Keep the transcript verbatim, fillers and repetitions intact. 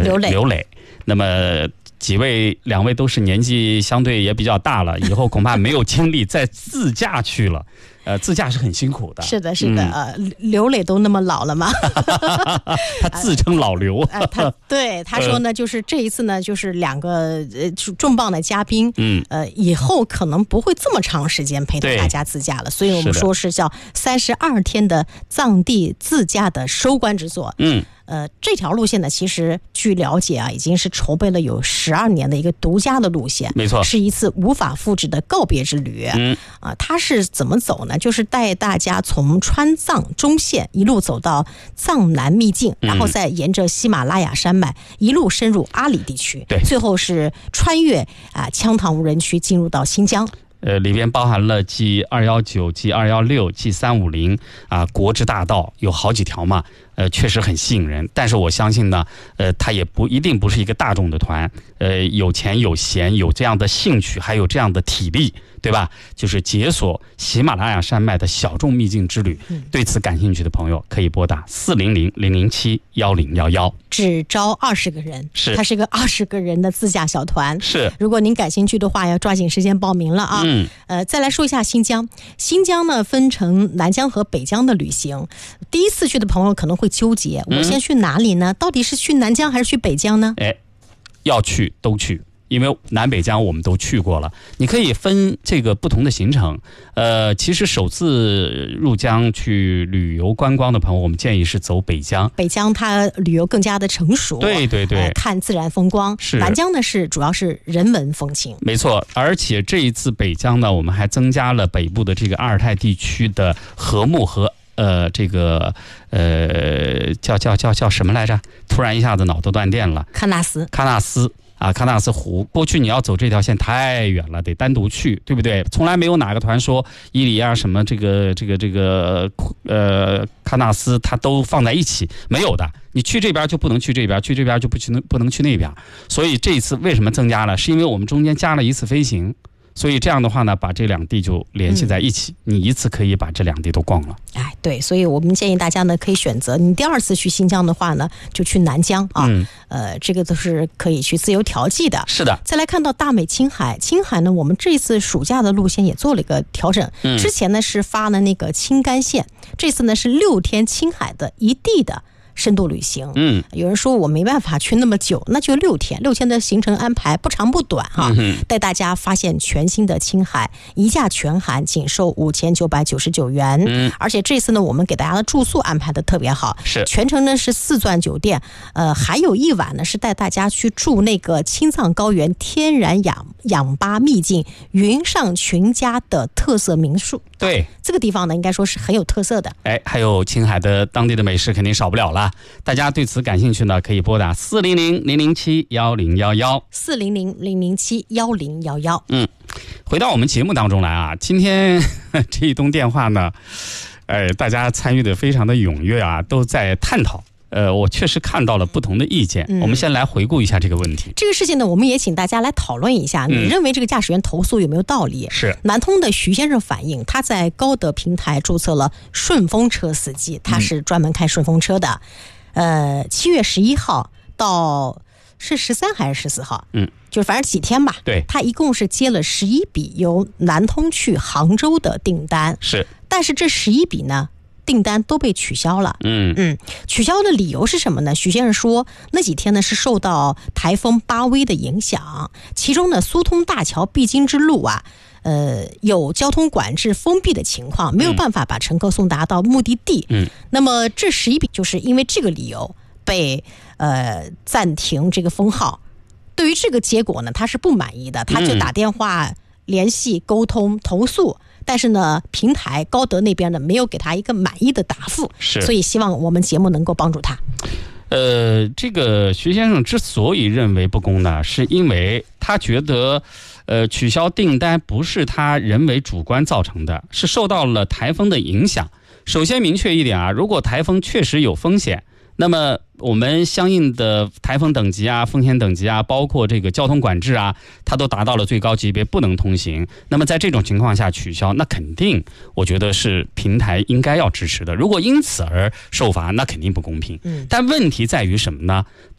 刘磊， 刘磊，那么几位两位都是年纪相对也比较大了，以后恐怕没有精力再自驾去了。呃，自驾是很辛苦的。 是的，是的，嗯、呃，刘磊都那么老了吗？ 他自称老刘。 呃、他对他说呢，就是这一次呢，就是两个呃重磅的嘉宾，嗯，呃，以后可能不会这么长时间陪同大家自驾了，所以我们说是叫三十二天的藏地自驾的收官之作。嗯。呃，这条路线呢，其实据了解啊，已经是筹备了有十二年的一个独家的路线， 没错， 是一次无法复制的告别之旅。嗯，啊、呃，它是怎么走呢？就是带大家从川藏中线一路走到藏南秘境，然后再沿着喜马拉雅山脉一路深入阿里地区，对，最后是穿越啊、呃、羌塘无人区进入到新疆。 呃，里边包含了 G 二一九、G 二一六、G 三五零啊，国之大道有好几条嘛，呃，确实很吸引人。但是我相信呢，呃，它也不一定不是一个大众的团，呃，有钱有闲有这样的兴趣，还有这样的体力，对吧？就是解锁喜马拉雅山脉的小众秘境之旅。嗯、对此感兴趣的朋友，可以拨打四零零零零七幺零幺幺， 只招二十个人， 是它是一个二十个人的自驾小团。 是， 如果您感兴趣的话，要抓紧时间报名了啊。嗯，呃，再来说一下新疆。新疆呢，分成南疆和北疆的旅行。第一次去的朋友可能会纠结，我先去哪里呢？到底是去南疆还是去北疆呢？ 哎，要去都去。因为南北疆我们都去过了，你可以分这个不同的行程。呃，其实首次入疆去旅游观光的朋友，我们建议是走北疆。 北疆它旅游更加的成熟， 对对对， 呃、看自然风光。 是南疆呢是主要是人文风情。 没错，而且这一次北疆呢，我们还增加了北部的这个阿尔泰地区的和木和。呃，这个呃，叫叫叫叫什么来着？突然一下子脑都断电了。 喀纳斯， 喀纳斯啊，喀纳斯湖。过去你要走这条线太远了，得单独去，对不对？从来没有哪个团说伊犁啊什么这个这个这个呃喀纳斯，它都放在一起，没有的。你去这边就不能去这边，去这边就不去不能去那边。所以这一次为什么增加了？是因为我们中间加了一次飞行。所以这样的话呢，把这两地就联系在一起，嗯、你一次可以把这两地都逛了。 哎，对，所以我们建议大家呢，可以选择你第二次去新疆的话呢，就去南疆啊。嗯、呃，这个都是可以去自由调剂的。 是的。 再来看到大美青海，青海呢，我们这次暑假的路线也做了一个调整。嗯。之前呢是发了那个青甘线，这次呢是六天青海的一地的。深度旅行，嗯，有人说我没办法去那么久，那就六天，六天的行程安排不长不短哈、啊，嗯、带大家发现全新的青海，一价全含仅售五千九百九十九元，嗯，而且这次呢，我们给大家的住宿安排的特别好， 是全程呢是四钻酒店，呃，还有一晚呢是带大家去住那个青藏高原天然氧氧吧秘境云上群家的特色民宿， 对， 这个地方呢应该说是很有特色的， 哎，还有青海的当地的美食肯定少不了了。大家对此感兴趣呢，可以拨打四零零零零七幺零幺幺， 四零零零零七幺零幺幺。 嗯，回到我们节目当中来啊，今天这一通电话呢，呃，大家参与的非常的踊跃啊，都在探讨。呃，我确实看到了不同的意见、嗯、我们先来回顾一下这个问题。 这个事情呢，我们也请大家来讨论一下、嗯、你认为这个驾驶员投诉有没有道理？ 是南通的徐先生反映，他在高德平台注册了顺风车司机，他是专门开顺风车的、嗯、呃，七月十一号到是十三还是十四号？嗯，就是反正几天吧。 对， 他一共是接了十一笔由南通去杭州的订单。 是， 但是这十一笔呢，订单都被取消了。嗯嗯，取消的理由是什么呢？许先生说，那几天呢是受到台风巴威的影响，其中呢苏通大桥必经之路啊，呃有交通管制封闭的情况，没有办法把乘客送达到目的地。嗯，那么这十一笔就是因为这个理由被呃暂停这个封号。对于这个结果呢，他是不满意的，他就打电话联系沟通投诉。但是呢，平台高德那边呢没有给他一个满意的答复， 是， 所以希望我们节目能够帮助他。 呃，这个徐先生之所以认为不公呢，是因为他觉得，呃，取消订单不是他人为主观造成的，是受到了台风的影响。首先明确一点啊，如果台风确实有风险，那么我们相应的台风等级啊、风险等级啊，包括这个交通管制啊，它都达到了最高级别，不能通行。那么在这种情况下取消，那肯定我觉得是平台应该要支持的。如果因此而受罚，那肯定不公平。嗯，但问题在于什么呢？